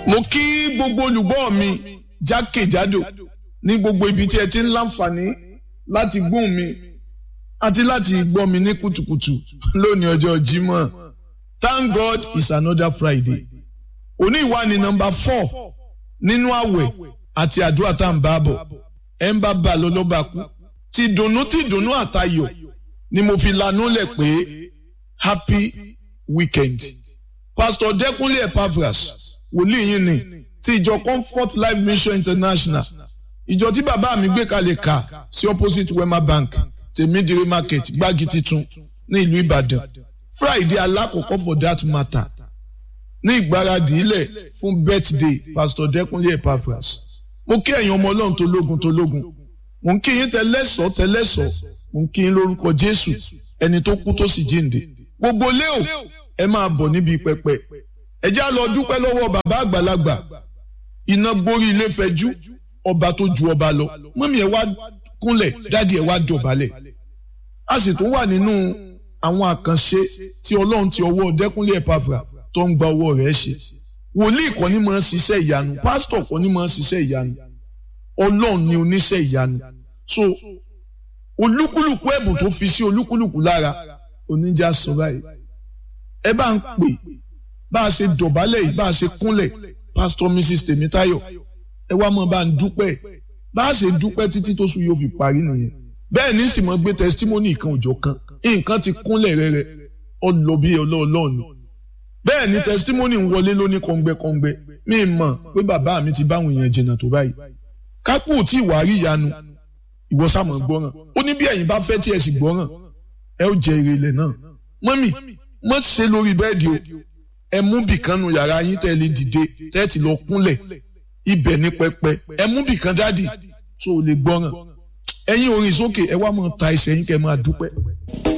Mo kí gbogbo olùgbọ́ mi jákèjádò ní gbogbo ibi tí ẹ ti ń láǹfààní láti gbóhùn mi àti láti gbọ́ mi ní kùtùkùtù lónìí ọjọ́ Jímọ̀. Thank God it's another Friday. Òní ìwà ni number 4 nínú àwẹ̀ àti àdúrà tá à ń bá bọ̀. Ẹ ń bá bà lọ lọ́ba kú. Ti dùnnú àtayọ̀ ni mo fi lanú lẹ̀ pé happy weekend. Pastor Dẹ́kunlé Epaphras wòlíì yín ni ti ìjọ Comfort Life Mission International. Ìjọ tí bàbá mi gbé kalẹ̀ kà sí opposite Wema Bank Tèmídìrí Market Gbági Titun ní ìlú Ìbàdàn. Friday alákọ̀ọ́kọ́ for that matter ní ìgbáradì ilẹ̀ fún birthday Pastor Dẹ́kunlé Epaphras. Mo kí ẹ̀yin ọmọ Ọlọ́run tológun. Mo ń kí yín tẹlẹ́sọ̀. Mo ń kí yín lórúkọ Jésù ẹni tó kú tó sì jíǹde. Gbogbo léò ẹ máa bọ̀ níbi pẹpẹ. Ẹ já lọ dúpẹ́ lọ́wọ́ bàbá àgbàlagbà. Iná gborí ilé fẹjú ọba tó ju ọba lọ. Mọ́mí ẹ wá kúnlẹ̀ dádì ẹ wá dọ̀bálẹ̀. A sì tún wà nínú àwọn àkànṣe tí Ọlọ́run ti ọwọ́ Dẹ́kunlé Epaphras tó ń gba ọwọ́ rẹ̀ ṣe. Wòlíì kọ́ ni máa ń ṣiṣẹ́ ìyanu, pásítọ̀ kọ́ ni máa ń ṣiṣẹ́ ìyanu. Ọlọ́run ni oníṣẹ́ ìyanu. So olúkúlùkù ẹ̀bùn tó fi sí olúkúlùkù lára oníjà sọ báyìí. Ẹ bá ń pè bá a ṣe dọ̀bálẹ̀ yìí bá a ṣe kúnlẹ̀ Pastor Mrs. Tèmítáyọ̀ ẹ wá mọ̀ bá ń dúpẹ́ bá a ṣe dúpẹ́ títí tó sùn yóò fi parí nìyẹn. Bẹ́ẹ̀ ní sì mọ̀ gbé testimony kan òjò kan nǹkan ti kúnlẹ̀ rẹ̀rẹ̀ ọlọ́bí ọlọ́ọ̀lọ́ọ̀nù. Bẹ́ẹ̀ ni testimony ń wọlé lóní kọ̀ǹgbẹ́kọ̀ǹgbẹ́ mi mọ̀ pé bàbá mi ti báwọn èèyàn jìnnà tó báyìí. Kápò tí ìwà rí ìyanu ìwọ sá mọ̀ gbọ́ràn ó ní bí ẹ̀yin bá fẹ́ tí ẹ sì gbọ́ràn ẹ ó jẹ èrè ilẹ̀ náà. Mọ́mì mọ́ ṣe lórí bẹ́ẹ̀dì o ẹ mú bìkan nu yàrá yín tẹ́ lè dìde tẹ́ ti lọ kúnlẹ̀ ibẹ̀ ní pẹpẹ ẹ mú bìkan dádì tó lè gbọ́ràn ẹ̀yin orin sókè ẹ wá máa ta ẹsẹ̀ yín kẹ́ máa dúpẹ́.